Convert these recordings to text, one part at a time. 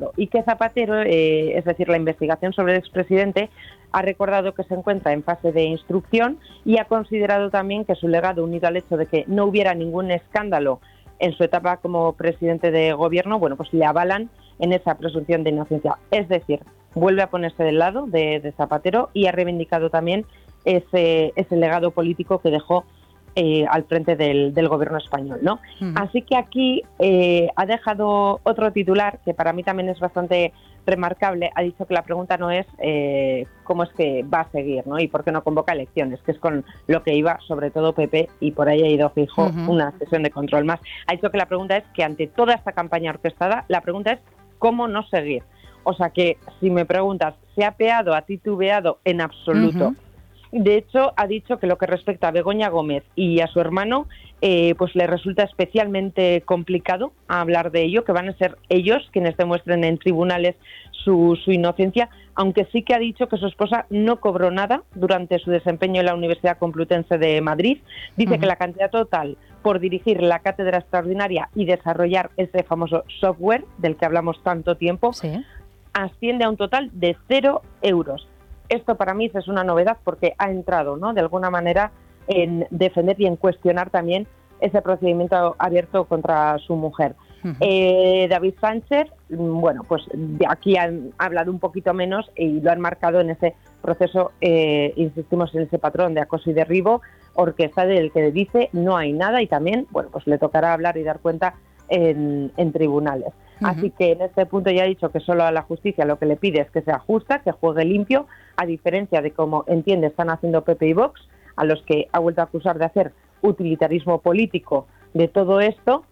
Zapatero, y que Zapatero, es decir, la investigación sobre el expresidente, ha recordado que se encuentra en fase de instrucción y ha considerado también que su legado, unido al hecho de que no hubiera ningún escándalo en su etapa como presidente de gobierno, bueno, pues le avalan en esa presunción de inocencia. Es decir, vuelve a ponerse del lado de Zapatero y ha reivindicado también ese legado político que dejó al frente del gobierno español, ¿no? Así que aquí ha dejado otro titular que para mí también es bastante remarcable. Ha dicho que la pregunta no es cómo es que va a seguir, ¿no? Y por qué no convoca elecciones, que es con lo que iba sobre todo PP, y por ahí ha ido Feijóo una sesión de control más. Ha dicho que la pregunta es que ante toda esta campaña orquestada, la pregunta es cómo no seguir. O sea que si me preguntas, ¿se ha apeado, ha titubeado? En absoluto. De hecho, ha dicho que lo que respecta a Begoña Gómez y a su hermano, pues le resulta especialmente complicado hablar de ello, que van a ser ellos quienes demuestren en tribunales su inocencia, aunque sí que ha dicho que su esposa no cobró nada durante su desempeño en la Universidad Complutense de Madrid. Dice que la cantidad total por dirigir la cátedra extraordinaria y desarrollar ese famoso software del que hablamos tanto tiempo, asciende a un total de 0 euros. Esto para mí es una novedad porque ha entrado, ¿no?, de alguna manera en defender y en cuestionar también ese procedimiento abierto contra su mujer. David Sánchez, bueno, pues de aquí han hablado un poquito menos y lo han marcado en ese proceso, insistimos en ese patrón de acoso y derribo, orquesta del que dice no hay nada, y también, bueno, pues le tocará hablar y dar cuenta en tribunales. Así que en este punto ya ha dicho que solo a la justicia lo que le pide es que sea justa, que juegue limpio, a diferencia de como entiende están haciendo PP y Vox, a los que ha vuelto a acusar de hacer utilitarismo político de todo esto.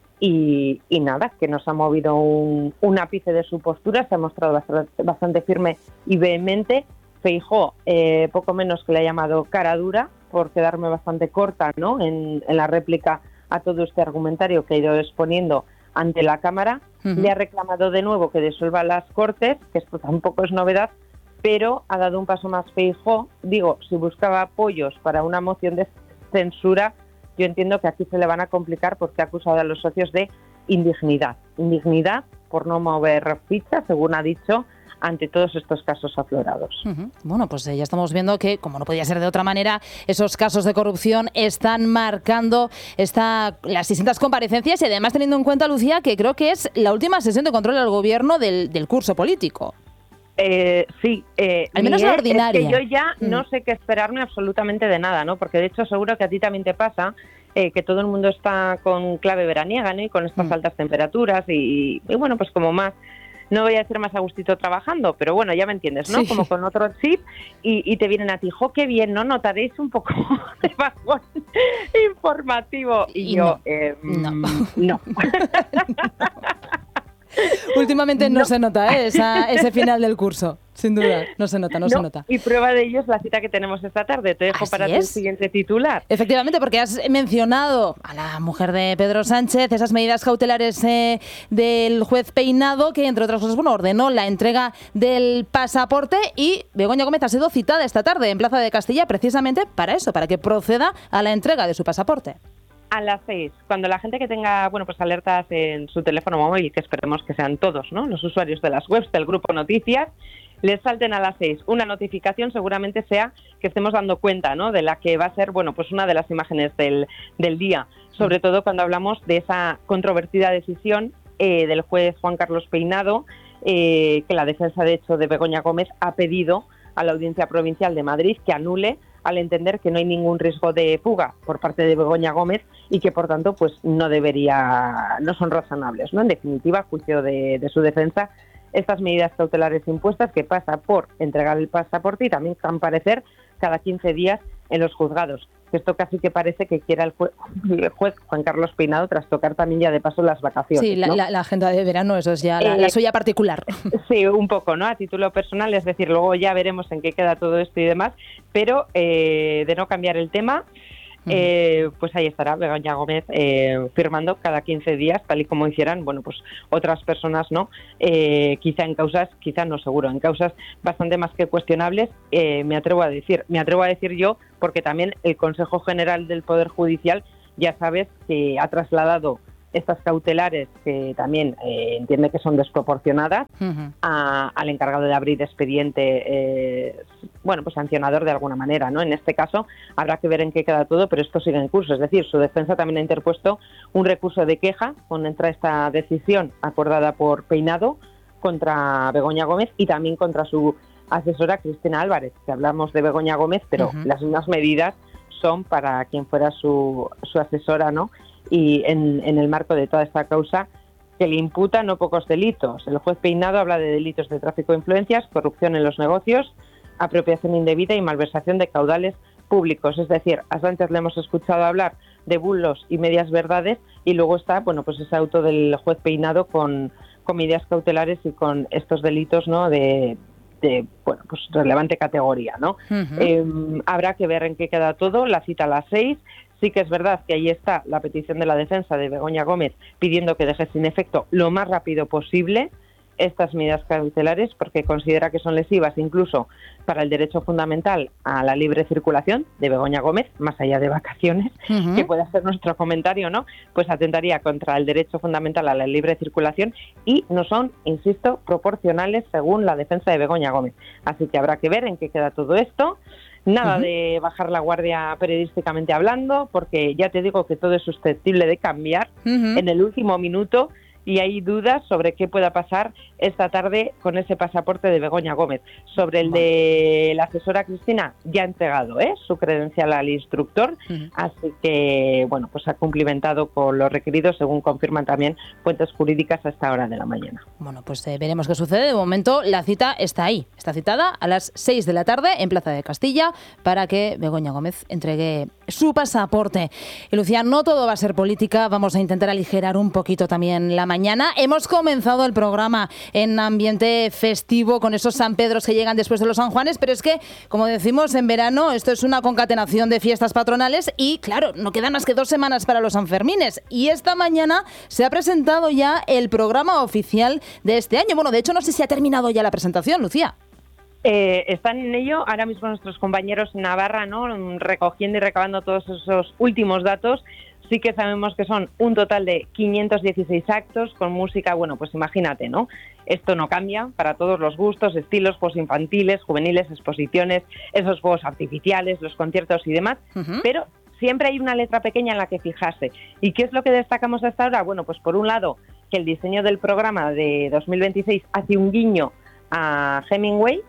Y nada, que nos ha movido un ápice de su postura, se ha mostrado bastante firme y vehemente. Feijóo, poco menos que le ha llamado cara dura, por quedarme bastante corta, ¿no?, en la réplica a todo este argumentario que ha ido exponiendo ante la Cámara. Le ha reclamado de nuevo que disuelva las Cortes, que esto tampoco es novedad, pero ha dado un paso más Feijóo. Digo, si buscaba apoyos para una moción de censura, yo entiendo que aquí se le van a complicar porque ha acusado a los socios de indignidad. Indignidad por no mover ficha, según ha dicho, ante todos estos casos aflorados. Bueno, pues ya estamos viendo que, como no podía ser de otra manera, esos casos de corrupción están marcando las distintas comparecencias, y además teniendo en cuenta, Lucía, que creo que es la última sesión de control al gobierno del curso político. Sí, al menos la ordinaria. Es que yo ya no sé qué esperarme absolutamente de nada, ¿no? Porque de hecho seguro que a ti también te pasa que todo el mundo está con clave veraniega, ¿no?, y con estas altas temperaturas y bueno, pues como más, no voy a decir más a gustito trabajando, pero bueno, ya me entiendes, ¿no? Sí. Como con otro chip y te vienen a ti, ¡jo, qué bien!, ¿no? Notaréis un poco de bajón informativo. Y yo, no. Últimamente no se nota ese final del curso, sin duda, no se nota. Y prueba de ello es la cita que tenemos esta tarde. Te dejo para el siguiente titular. Efectivamente, porque has mencionado a la mujer de Pedro Sánchez, esas medidas cautelares del juez Peinado, que entre otras cosas, bueno, ordenó la entrega del pasaporte, y Begoña Gómez ha sido citada esta tarde en Plaza de Castilla precisamente para eso, para que proceda a la entrega de su pasaporte. A las 6, cuando la gente que tenga, bueno, pues alertas en su teléfono móvil, que esperemos que sean todos, ¿no?, los usuarios de las webs del Grupo Noticias, les salten a las 6 una notificación, seguramente sea que estemos dando cuenta, ¿no?, de la que va a ser, bueno, pues una de las imágenes del día, sobre todo cuando hablamos de esa controvertida decisión del juez Juan Carlos Peinado, que la defensa, de hecho, de Begoña Gómez ha pedido a la Audiencia Provincial de Madrid que anule, al entender que no hay ningún riesgo de fuga por parte de Begoña Gómez y que, por tanto, pues no son razonables, ¿no? En definitiva, a juicio de su defensa, estas medidas cautelares impuestas, que pasa por entregar el pasaporte y también comparecer cada 15 días en los juzgados. Esto casi que parece que quiera el juez Juan Carlos Peinado trastocar también ya de paso las vacaciones. Sí, ¿no? la agenda de verano, eso es ya la suya particular. Sí, un poco, ¿no? A título personal, es decir, luego ya veremos en qué queda todo esto y demás, pero de no cambiar el tema, pues ahí estará Begoña Gómez firmando cada 15 días, tal y como hicieran, bueno, pues otras personas, ¿no? Quizá no seguro, en causas bastante más que cuestionables, me atrevo a decir yo, porque también el Consejo General del Poder Judicial, ya sabes, que ha trasladado estas cautelares, que también entiende que son desproporcionadas, al encargado de abrir expediente, pues sancionador de alguna manera, ¿no? En este caso habrá que ver en qué queda todo, pero esto sigue en curso. Es decir, su defensa también ha interpuesto un recurso de queja contra esta decisión acordada por Peinado contra Begoña Gómez y también contra su asesora Cristina Álvarez, que hablamos de Begoña Gómez, pero las mismas medidas son para quien fuera su asesora, ¿no? Y en el marco de toda esta causa, que le imputa no pocos delitos. El juez Peinado habla de delitos de tráfico de influencias, corrupción en los negocios, apropiación indebida y malversación de caudales públicos. Es decir, a Sánchez le hemos escuchado hablar de bulos y medias verdades, y luego está, ese auto del juez Peinado con medidas cautelares y con estos delitos, ¿no? de relevante categoría, ¿no? Habrá que ver en qué queda todo. La cita a las 6. Sí que es verdad que ahí está la petición de la defensa de Begoña Gómez pidiendo que deje sin efecto lo más rápido posible estas medidas cautelares, porque considera que son lesivas incluso para el derecho fundamental a la libre circulación de Begoña Gómez, más allá de vacaciones, que puede ser nuestro comentario, ¿no? Pues atentaría contra el derecho fundamental a la libre circulación y no son, insisto, proporcionales según la defensa de Begoña Gómez. Así que habrá que ver en qué queda todo esto. Nada de bajar la guardia periodísticamente hablando, porque ya te digo que todo es susceptible de cambiar en el último minuto, y hay dudas sobre qué pueda pasar esta tarde con ese pasaporte de Begoña Gómez. Sobre el de la asesora Cristina, ya ha entregado su credencial al instructor, así que ha cumplimentado con lo requerido, según confirman también fuentes jurídicas a esta hora de la mañana. Bueno, pues veremos qué sucede. De momento la cita está ahí, está citada a las 6 de la tarde en Plaza de Castilla para que Begoña Gómez entregue su pasaporte. Y Lucía, no todo va a ser política, vamos a intentar aligerar un poquito también la mañana. Hemos comenzado el programa en ambiente festivo con esos San Pedros que llegan después de los San Juanes, pero es que, como decimos, en verano esto es una concatenación de fiestas patronales y, claro, no quedan más que 2 semanas para los Sanfermines. Y esta mañana se ha presentado ya el programa oficial de este año. Bueno, de hecho, no sé si ha terminado ya la presentación, Lucía. Están en ello ahora mismo nuestros compañeros en Navarra, ¿no? Recogiendo y recabando todos esos últimos datos. Sí que sabemos que son un total de 516 actos con música, pues imagínate, ¿no? Esto no cambia para todos los gustos, estilos, juegos infantiles, juveniles, exposiciones, esos juegos artificiales, los conciertos y demás, pero siempre hay una letra pequeña en la que fijarse. ¿Y qué es lo que destacamos hasta ahora? Pues por un lado, que el diseño del programa de 2026 hace un guiño a Hemingway,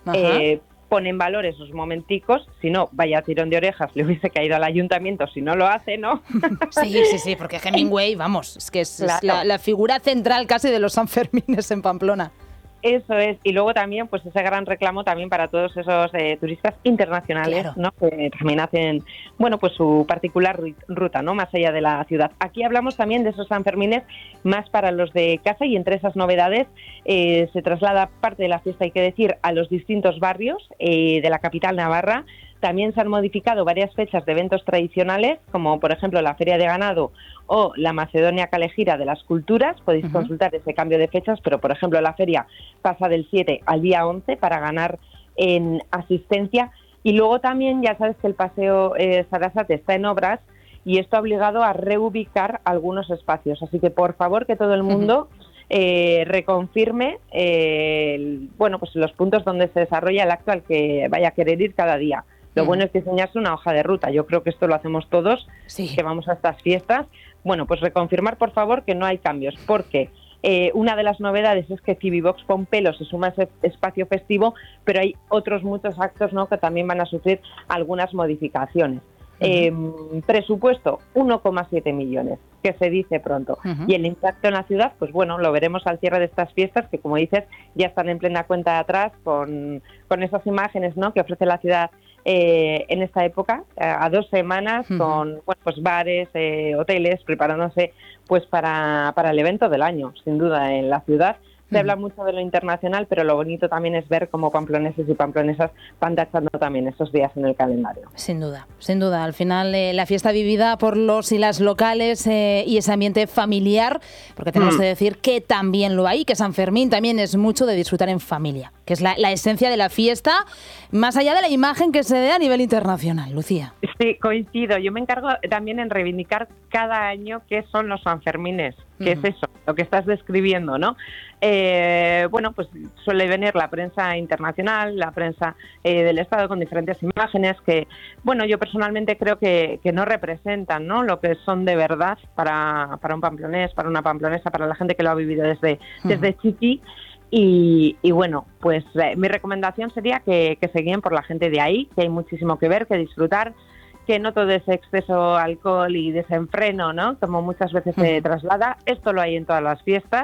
pone en valor esos momenticos, si no, vaya tirón de orejas, le hubiese caído al ayuntamiento si no lo hace, ¿no? Sí, porque Hemingway, es que es la figura central casi de los Sanfermines en Pamplona. Eso es, y luego también pues ese gran reclamo también para todos esos turistas internacionales, claro, ¿no? Que también hacen, pues su particular ruta, ¿no? Más allá de la ciudad. Aquí hablamos también de esos Sanfermines más para los de casa, y entre esas novedades se traslada parte de la fiesta, hay que decir, a los distintos barrios de la capital navarra. También se han modificado varias fechas de eventos tradicionales, como por ejemplo la Feria de Ganado o la Macedonia Calejira de las Culturas. Podéis consultar ese cambio de fechas, pero por ejemplo la feria pasa del 7 al día 11 para ganar en asistencia. Y luego también ya sabes que el Paseo Sarasate está en obras y esto ha obligado a reubicar algunos espacios. Así que por favor que todo el mundo reconfirme los puntos donde se desarrolla el acto al que vaya a querer ir cada día. Lo bueno es diseñarse una hoja de ruta. Yo creo que esto lo hacemos todos, que vamos a estas fiestas. Pues reconfirmar, por favor, que no hay cambios, porque una de las novedades es que Civivox Pompelo se suma a ese espacio festivo, pero hay otros muchos actos, ¿no?, que también van a sufrir algunas modificaciones. Presupuesto 1,7 millones, que se dice pronto. Y el impacto en la ciudad, lo veremos al cierre de estas fiestas, que como dices, ya están en plena cuenta de atrás con esas imágenes, ¿no?, que ofrece la ciudad en esta época, a 2 semanas, con bares, hoteles, preparándose para el evento del año, sin duda, en la ciudad, Se habla mucho de lo internacional, pero lo bonito también es ver cómo pamploneses y pamplonesas van tachando también esos días en el calendario. Sin duda, sin duda. Al final, la fiesta vivida por los y las locales y ese ambiente familiar, porque tenemos que decir que también lo hay, que San Fermín también es mucho de disfrutar en familia, que es la esencia de la fiesta, más allá de la imagen que se dé a nivel internacional. Lucía. Sí, coincido. Yo me encargo también en reivindicar cada año qué son los Sanfermines, qué es eso, lo que estás describiendo, ¿no? Bueno, pues suele venir la prensa internacional, la prensa del Estado con diferentes imágenes que, bueno, yo personalmente creo que no representan, ¿no?, lo que son de verdad para un pamplonés, para una pamplonesa, para la gente que lo ha vivido desde chiqui. Y bueno, pues mi recomendación sería que se guíen por la gente de ahí, que hay muchísimo que ver, que disfrutar, que no todo es exceso, alcohol y desenfreno, ¿no?, como muchas veces se traslada. Esto lo hay en todas las fiestas,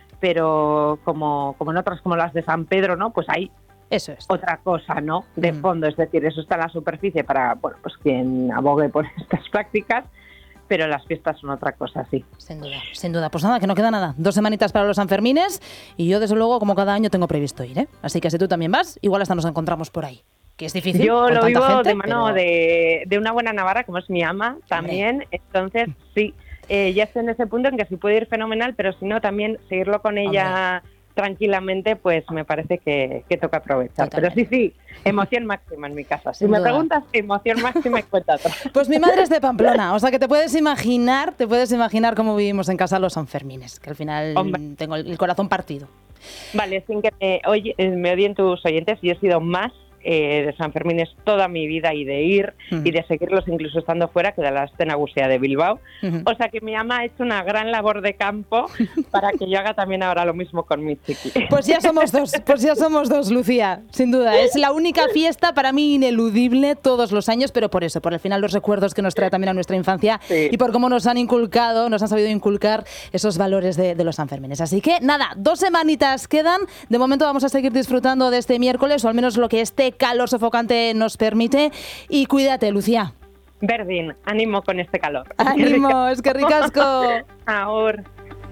pero como en otras, como las de San Pedro, ¿no?, pues hay otra cosa, ¿no?, de fondo. Es decir, eso está en la superficie para, bueno, pues quien abogue por estas prácticas, pero las fiestas son otra cosa, sí. Sin duda, sin duda. Pues nada, que no queda nada. 2 semanitas para los Sanfermines y yo, desde luego, como cada año tengo previsto ir, ¿eh? Así que si tú también vas, igual hasta nos encontramos por ahí. Que es difícil. Yo lo vivo gente, de mano pero... de una buena navarra, como es mi ama, también. Entonces, sí, ya estoy en ese punto en que sí puede ir fenomenal, pero si no, también seguirlo con ella tranquilamente, pues me parece que toca aprovechar. Totalmente. Pero sí, emoción máxima en mi casa. Si me preguntas, emoción máxima y cuenta otra. Pues mi madre es de Pamplona, o sea que te puedes imaginar cómo vivimos en casa los Sanfermines, que al final tengo el corazón partido. Vale, sin que me odien tus oyentes, yo he sido más de Sanfermines toda mi vida y de ir y de seguirlos incluso estando fuera, que de la escena gusea de Bilbao. O sea que mi ama ha hecho una gran labor de campo para que yo haga también ahora lo mismo con mi chiqui. Pues ya somos dos, Lucía, sin duda. Es la única fiesta para mí ineludible todos los años, pero por eso, por el final los recuerdos que nos trae también a nuestra infancia y por cómo nos han sabido inculcar esos valores de los Sanfermines. Así que nada, 2 semanitas quedan. De momento vamos a seguir disfrutando de este miércoles, o al menos lo que calor sofocante nos permite, y cuídate, Lucía. Berdin, ánimo con este calor. Ánimo, es que ricasco. Ahora.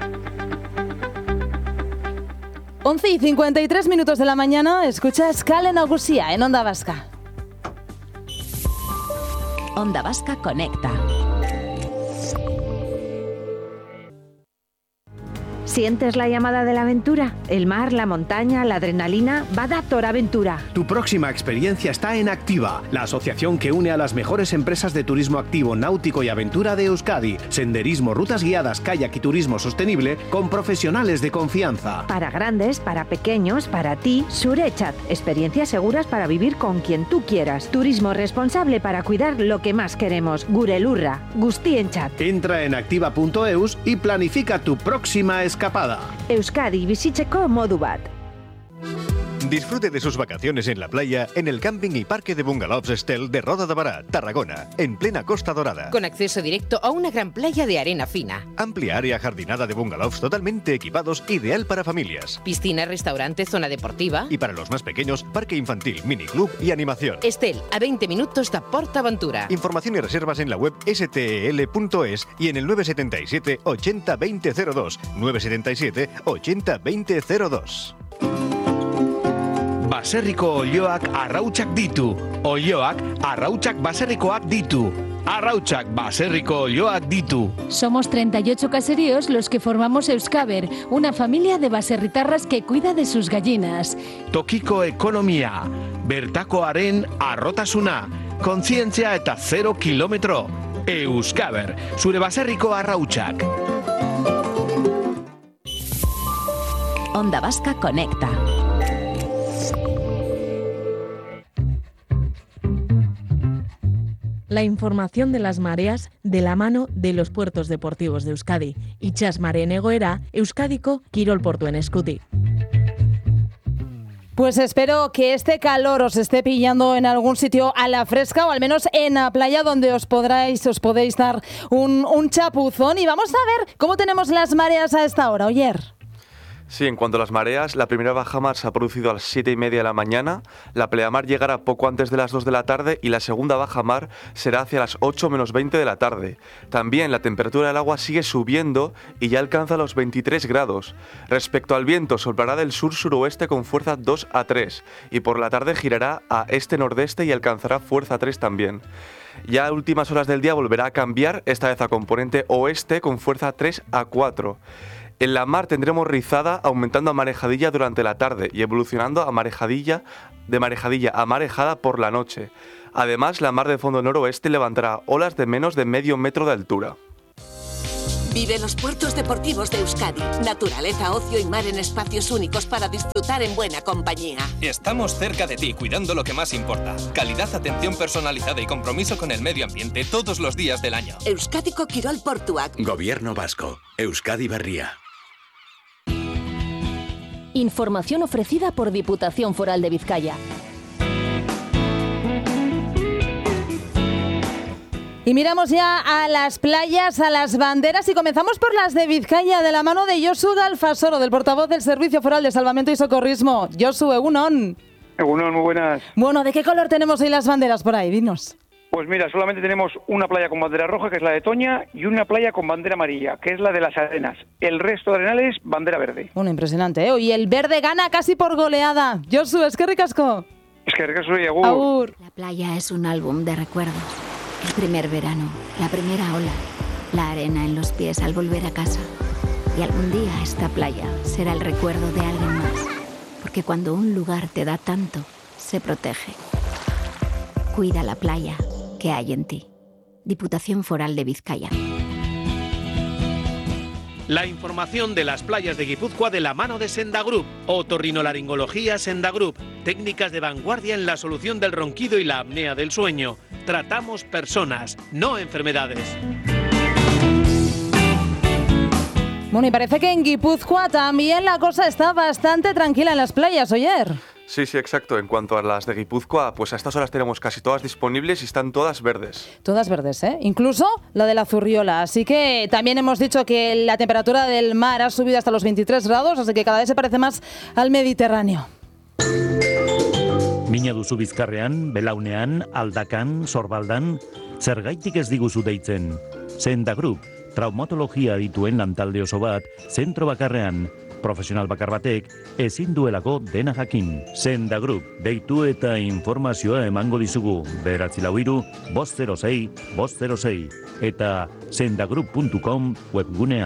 11:53 de la mañana, escuchas Kale Nagusia en Onda Vasca. Onda Vasca conecta. ¿Sientes la llamada de la aventura? El mar, la montaña, la adrenalina, Bada Aventura. Tu próxima experiencia está en Activa, la asociación que une a las mejores empresas de turismo activo, náutico y aventura de Euskadi. Senderismo, rutas guiadas, kayak y turismo sostenible con profesionales de confianza. Para grandes, para pequeños, para ti, Surechat. Experiencias seguras para vivir con quien tú quieras. Turismo responsable para cuidar lo que más queremos. Gurelurra, Guztienchat. Entra en activa.eus y planifica tu próxima escapada. Euskadi bizitzeko modu bat. Disfrute de sus vacaciones en la playa en el camping y parque de bungalows Estel de Roda de Bará, Tarragona, en plena Costa Dorada. Con acceso directo a una gran playa de arena fina. Amplia área jardinada de bungalows totalmente equipados, ideal para familias. Piscina, restaurante, zona deportiva. Y para los más pequeños, parque infantil, miniclub y animación. Estel, a 20 minutos de PortAventura. Información y reservas en la web stel.es y en el 977 80 2002. 977 80 2002. Baserriko olioak arrautsak ditu. Olioak arrautsak baserrikoak ditu. Arrautsak baserriko olioak ditu. Somos 38 caseríos los que formamos Euskaber, una familia de baserritarras que cuida de sus gallinas. Tokiko ekonomia, bertakoaren arrotasuna, kontzientzia eta 0 kilometro. Euskaber, zure baserriko arrautsak. Onda Vasca conecta. La información de las mareas de la mano de los puertos deportivos de Euskadi. Itsas mareen egoera, Euskadiko kirol portuen eskutik. Pues espero que este calor os esté pillando en algún sitio a la fresca, o al menos en la playa, donde os podéis dar un chapuzón. Y vamos a ver cómo tenemos las mareas a esta hora, Oyer. Sí, en cuanto a las mareas, la primera bajamar se ha producido a las 7:30 de la mañana, la pleamar llegará poco antes de las 2 de la tarde y la segunda bajamar será hacia las 8 menos 20 de la tarde. También la temperatura del agua sigue subiendo y ya alcanza los 23 grados. Respecto al viento, soplará del sur-suroeste con fuerza 2 a 3 y por la tarde girará a este-nordeste y alcanzará fuerza 3 también. Ya a últimas horas del día volverá a cambiar, esta vez a componente oeste con fuerza 3 a 4. En la mar tendremos rizada aumentando a marejadilla durante la tarde y evolucionando a marejadilla a marejada por la noche. Además, la mar de fondo noroeste levantará olas de menos de medio metro de altura. Vive los puertos deportivos de Euskadi. Naturaleza, ocio y mar en espacios únicos para disfrutar en buena compañía. Estamos cerca de ti, cuidando lo que más importa. Calidad, atención personalizada y compromiso con el medio ambiente todos los días del año. Euskadiko Kirol Portuak. Gobierno vasco. Euskadi Berria. Información ofrecida por Diputación Foral de Vizcaya. Y miramos ya a las playas, a las banderas y comenzamos por las de Vizcaya de la mano de Josu Galfasoro, del portavoz del Servicio Foral de Salvamento y Socorrismo. Josu, egunon. Egunon, muy buenas. Bueno, ¿de qué color tenemos hoy las banderas por ahí? Dinos. Pues mira, solamente tenemos una playa con bandera roja, que es la de Toña, y una playa con bandera amarilla, que es la de Las Arenas. El resto de arenales, bandera verde. Bueno, impresionante, ¿eh? Y el verde gana casi por goleada. Josu, es que ricasco. Es que ricasco y agur. Agur. La playa es un álbum de recuerdos. El primer verano, la primera ola, la arena en los pies al volver a casa. Y algún día esta playa será el recuerdo de alguien más. Porque cuando un lugar te da tanto, se protege. Cuida la playa que hay en ti. Diputación Foral de Vizcaya. La información de las playas de Guipúzcoa de la mano de Senda Group. Otorrinolaringología Senda Group. Técnicas de vanguardia en la solución del ronquido y la apnea del sueño. Tratamos personas, no enfermedades. Bueno, y parece que en Guipúzcoa también la cosa está bastante tranquila en las playas, Oyer. Sí, exacto. En cuanto a las de Guipúzcoa, pues a estas horas tenemos casi todas disponibles y están todas verdes. Todas verdes, ¿eh? Incluso la de la Zurriola. Así que también hemos dicho que la temperatura del mar ha subido hasta los 23 grados, así que cada vez se parece más al Mediterráneo. Mina duzu bizkarrean, belaunean, aldakan, sorbaldan, zergaitik ez diguzu deitzen. Senda Group, traumatologia dituen lantalde oso bat, zentro bakarrean, profesional bakar batek, ezin duelako dena jakin. Senda Group, deitu eta informazioa emango dizugu, 943 506 506 eta sendagroup.com webgunean.